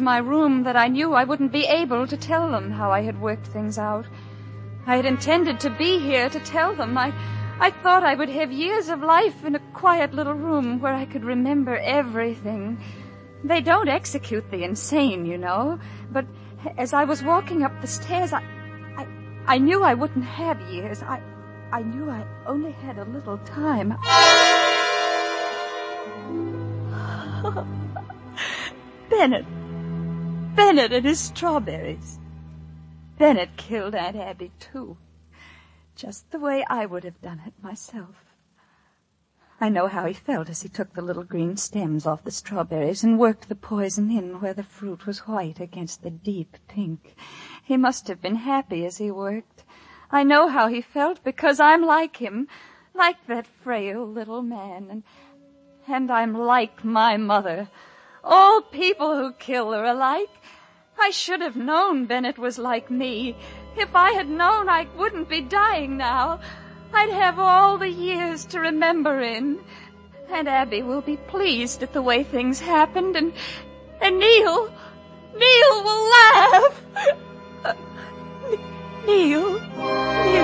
my room that I knew I wouldn't be able to tell them how I had worked things out. I had intended to be here to tell them. I thought I would have years of life in a quiet little room where I could remember everything. They don't execute the insane, you know, but as I was walking up the stairs, I knew I wouldn't have years. I knew I only had a little time. Bennett and his strawberries. Bennett killed Aunt Abby, too. Just the way I would have done it myself. I know how he felt as he took the little green stems off the strawberries and worked the poison in where the fruit was white against the deep pink. He must have been happy as he worked. I know how he felt because I'm like him, like that frail little man, and I'm like my mother. All people who kill are alike. I should have known Bennett was like me. If I had known, I wouldn't be dying now. I'd have all the years to remember in. And Abby will be pleased at the way things happened, and Neil...